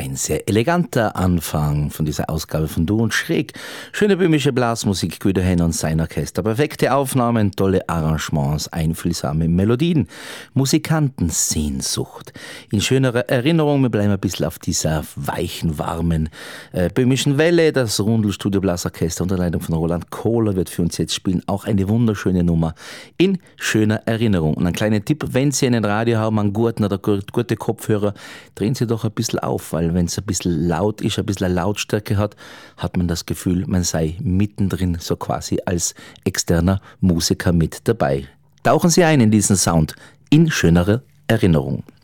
Ein sehr eleganter Anfang von dieser Ausgabe von Du und Schräg. Schöne böhmische Blasmusik, Güter Henn und sein Orchester. Perfekte Aufnahmen, tolle Arrangements, einfühlsame Melodien. Musikantensehnsucht. In schönerer Erinnerung, wir bleiben ein bisschen auf dieser weichen, warmen böhmischen Welle. Das Rundl-Studio Blasorchester unter Leitung von Roland Kohler wird für uns jetzt spielen. Auch eine wunderschöne Nummer in schöner Erinnerung. Und ein kleiner Tipp, wenn Sie einen Radio haben, einen guten oder gute Kopfhörer, drehen Sie doch ein bisschen auf, weil wenn es ein bisschen laut ist, ein bisschen eine Lautstärke hat, hat man das Gefühl, man sei mittendrin, so quasi als externer Musiker mit dabei. Tauchen Sie ein in diesen Sound in schönerer Erinnerung.